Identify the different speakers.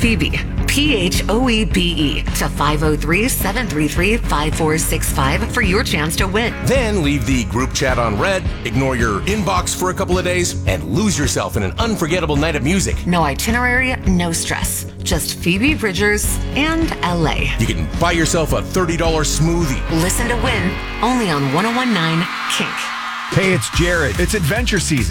Speaker 1: Phoebe, PHOEBE, to 503-733-5465 for your chance to win.
Speaker 2: Then leave the group chat on red, ignore your inbox for a couple of days, and lose yourself in an unforgettable night of music.
Speaker 1: No itinerary, no stress. Just Phoebe Bridgers and LA.
Speaker 2: You can buy yourself a $30 smoothie.
Speaker 1: Listen to win only on 1019 Kink.
Speaker 3: Hey, it's Jared. It's adventure season.